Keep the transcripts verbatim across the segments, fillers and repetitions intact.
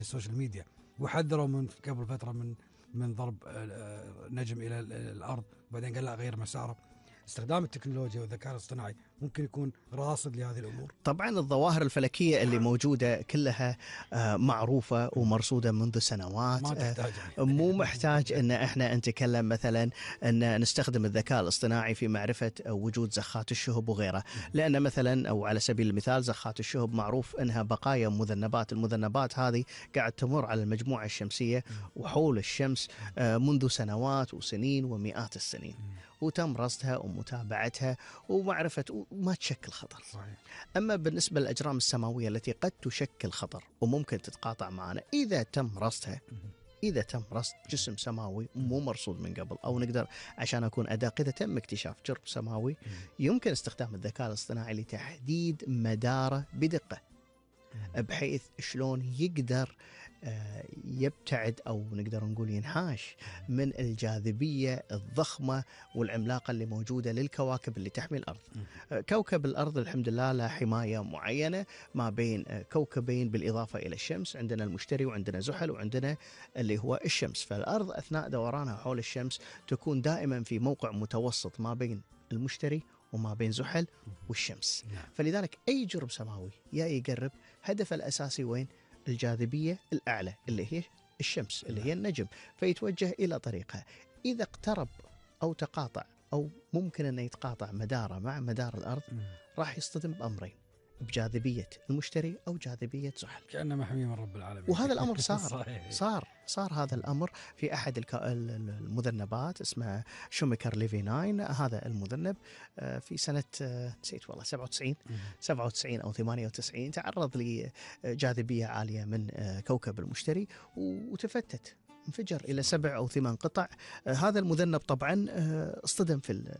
السوشيال ميديا، وحذروا من قبل فترة من من ضرب نجم إلى الأرض، وبعدين قال لا غير مساره. استخدام التكنولوجيا والذكاء الاصطناعي ممكن يكون راصد لهذه الأمور. طبعا الظواهر الفلكية اللي موجودة كلها معروفة ومرصودة منذ سنوات، ما تحتاج مو محتاج أن احنا نتكلم مثلا أن نستخدم الذكاء الاصطناعي في معرفة وجود زخات الشهب وغيرها، لأن مثلا أو على سبيل المثال زخات الشهب معروف أنها بقايا مذنبات، المذنبات هذه قاعد تمر على المجموعة الشمسية وحول الشمس منذ سنوات وسنين ومئات السنين، وتم رصدها ومتابعتها ومعرفة وما تشكل خطر. صحيح. أما بالنسبة للأجرام السماوية التي قد تشكل خطر وممكن تتقاطع معنا إذا تم رصدها، إذا تم رصد جسم سماوي مو مرصود من قبل، أو نقدر عشان أكون أدق إذا تم اكتشاف جرم سماوي يمكن استخدام الذكاء الاصطناعي لتحديد مداره بدقة، بحيث شلون يقدر يبتعد أو نقدر نقول ينحاش من الجاذبية الضخمة والعملاقة اللي موجودة للكواكب اللي تحمي الأرض. كوكب الأرض الحمد لله له حماية معينة ما بين كوكبين بالإضافة إلى الشمس، عندنا المشتري وعندنا زحل وعندنا اللي هو الشمس، فالأرض أثناء دورانها حول الشمس تكون دائما في موقع متوسط ما بين المشتري وما بين زحل والشمس. فلذلك أي جرم سماوي يا يقرب هدف الأساسي وين؟ الجاذبية الأعلى اللي هي الشمس اللي هي النجم، فيتوجه إلى طريقها. إذا اقترب أو تقاطع أو ممكن أن يتقاطع مداره مع مدار الأرض راح يصطدم بأمرين، بجاذبية المشتري أو جاذبية زحل، كأنه محمي من رب العالمين. وهذا الأمر صار صار صار هذا الأمر في أحد المذنبات اسمها شوميكر ليفي ناين. هذا المذنب في سنة نسيت والله سبعة وتسعين سبعة وتسعين أو ثمانية وتسعين تعرض لجاذبية عالية من كوكب المشتري وتفتت، انفجر إلى سبع أو ثمان قطع. هذا المذنب طبعا اصطدم في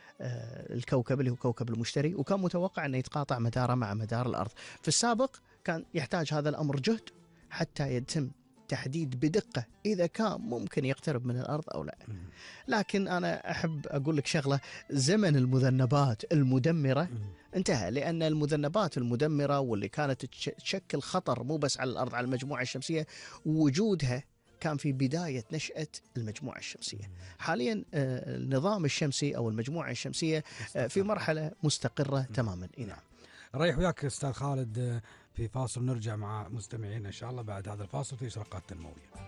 الكوكب اللي هو كوكب المشتري، وكان متوقع أن يتقاطع مداره مع مدار الأرض. في السابق كان يحتاج هذا الأمر جهد حتى يتم تحديد بدقة إذا كان ممكن يقترب من الأرض أو لا. لكن أنا أحب أقول لك شغلة، زمن المذنبات المدمرة انتهى، لأن المذنبات المدمرة واللي كانت تشكل خطر مو بس على الأرض على المجموعة الشمسية وجودها كان في بداية نشأة المجموعة الشمسية. حاليا النظام الشمسي أو المجموعة الشمسية في مرحلة مستقرة تماما. نعم. رايح وياك أستاذ خالد في فاصل، نرجع مع مستمعين إن شاء الله بعد هذا الفاصل في إشراقات تنموية.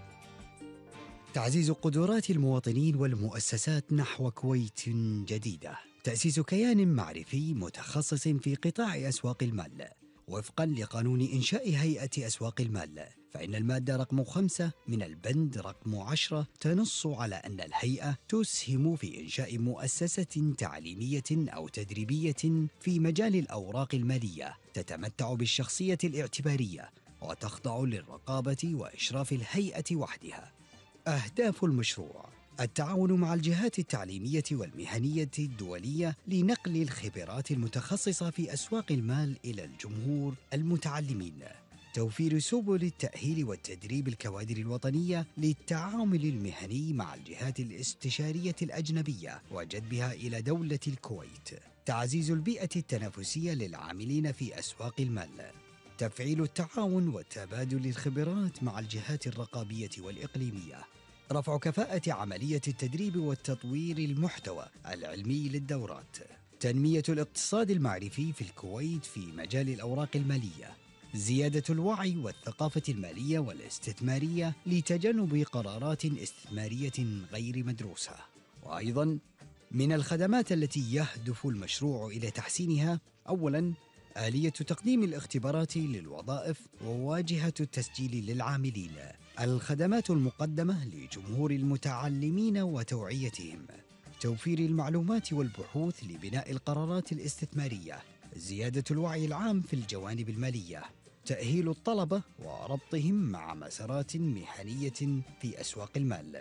تعزيز قدرات المواطنين والمؤسسات نحو كويت جديدة، تأسيس كيان معرفي متخصص في قطاع أسواق المال وفقا لقانون إنشاء هيئة أسواق المال، فإن المادة رقم خمسة من البند رقم عشرة تنص على أن الهيئة تسهم في إنشاء مؤسسة تعليمية أو تدريبية في مجال الأوراق المالية تتمتع بالشخصية الاعتبارية وتخضع للرقابة وإشراف الهيئة وحدها. أهداف المشروع: التعاون مع الجهات التعليمية والمهنية الدولية لنقل الخبرات المتخصصة في أسواق المال إلى الجمهور المتعلمين، توفير سبل التأهيل والتدريب الكوادر الوطنية للتعامل المهني مع الجهات الاستشارية الأجنبية وجذبها إلى دولة الكويت، تعزيز البيئة التنافسية للعاملين في أسواق المال، تفعيل التعاون وتبادل الخبرات مع الجهات الرقابية والإقليمية، رفع كفاءة عملية التدريب والتطوير المحتوى العلمي للدورات، تنمية الاقتصاد المعرفي في الكويت في مجال الأوراق المالية، زيادة الوعي والثقافة المالية والاستثمارية لتجنب قرارات استثمارية غير مدروسة. وأيضاً من الخدمات التي يهدف المشروع إلى تحسينها: أولاً آلية تقديم الاختبارات للوظائف وواجهة التسجيل للعاملين، الخدمات المقدمة لجمهور المتعلمين وتوعيتهم، توفير المعلومات والبحوث لبناء القرارات الاستثمارية، زيادة الوعي العام في الجوانب المالية، تأهيل الطلبة وربطهم مع مسارات مهنية في أسواق المال.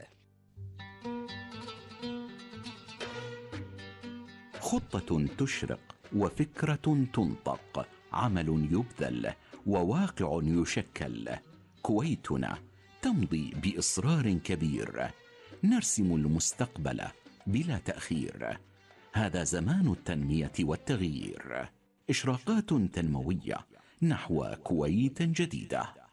خطة تشرق وفكرة تنطق، عمل يبذل وواقع يشكل. كويتنا تمضي بإصرار كبير، نرسم المستقبل بلا تأخير. هذا زمان التنمية والتغيير، إشراقات تنموية نحو كويت جديدة.